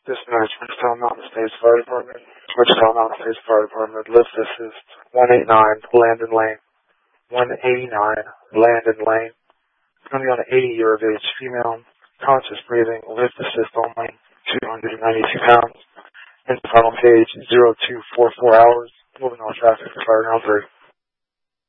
Dispatch, Wichita Mountain States Fire Department. Wichita Mountain States Fire Department. Lift assist. 189 Landon Lane. 189 Landon Lane. It's going to be on an 80-year of age female. Conscious breathing. Lift assist only. 292 pounds. And final page 0244 hours. Moving on traffic for fire ground 3.